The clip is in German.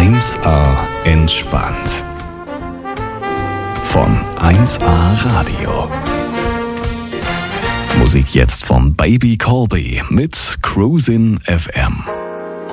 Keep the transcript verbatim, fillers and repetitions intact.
eins A entspannt. Von eins A Radio. Musik jetzt von Baby Colby mit Cruisin' F M.